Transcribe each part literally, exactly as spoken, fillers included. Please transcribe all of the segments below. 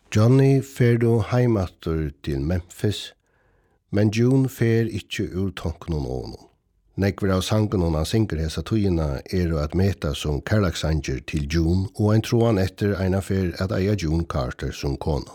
Johnny fer då heimatur til Memphis, men June fer ikkje ur tonken og ånen. Nekver av sangen han synger hesa tøyina er at meta som kærlaksanger til June, og ein tror han etter ein affær at eia June Carter som kona.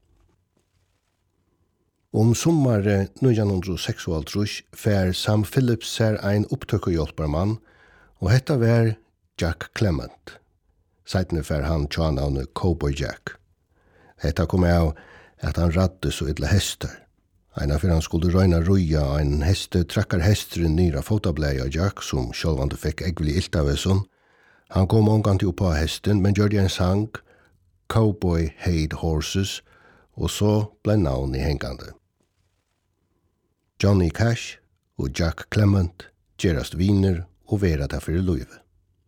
Om sommare nitjan seksogtrýss fer Sam Phillips ser ein opptøkkehjelpermann, og hetta var Jack Clement. Seitne fer han tjanavne Cowboy Jack. Hetta kom av at han radde så illa hestar. Eina fyrir han skulle røyna ruja ein heste trakkar hestren nyra fotableia Jack som sjálvande fekk eggvili iltaveson. Han kom onganti upp på hesten, men gjorde en sang, Cowboy Hate Horses, og så blei navn i hengande. Johnny Cash og Jack Clement gerast viner og vera der fyrir luive.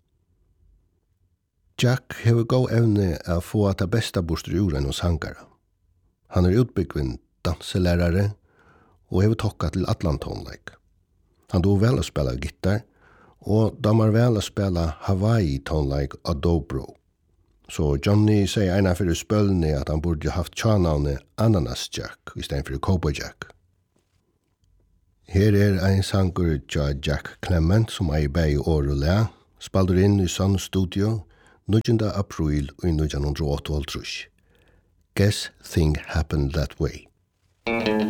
Jack hever gå evne av få at det besta bostur ur enn hos hangara. Han er utbyggvinn danselærare og hever tokka til Atlantonleik. Han do vel å spela gitar, og damar vel å spela Hawaii-tonleik av dobro. Så Johnny sier eina fyrir spølni at han burde haft tjanavne Ananas Jack i stedet fyrir Cowboy Jack. Her er ein sangur tja Jack Clement som er i bei år og le, spaldur inn i Sun Studio nitjanda april i nitjan áttaogtrýss. Guess thing happened that way.